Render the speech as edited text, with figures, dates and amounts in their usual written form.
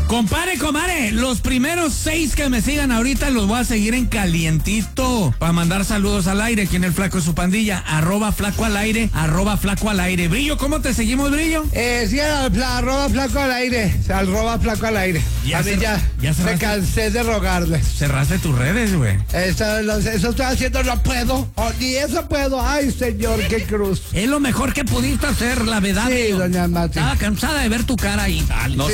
Comare, los primeros 6 que me sigan ahorita los voy a seguir en calientito para mandar saludos al aire. Aquí en el Flaco de su pandilla, @flaco al aire, @flaco al aire. Brillo, ¿cómo te seguimos, Brillo? Sí, @flaco al aire, @flaco al aire. Ya A mí ya me cansé de rogarles. Cerraste tus redes, güey. Eso estoy haciendo, no puedo. Ni eso puedo. Ay, señor, qué cruz. Es lo mejor que pudiste hacer, la verdad. Sí, Brillo. doña Mati. Estaba cansada de ver tu cara ahí. No